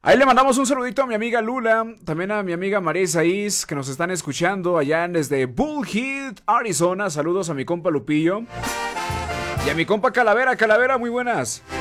Ahí le mandamos un saludito a mi amiga Lula, también a mi amiga María Isaís, que nos están escuchando allá desde Bullhead, Arizona. Saludos a mi compa Lupillo. Y a mi compa Calavera, Calavera, muy buenas.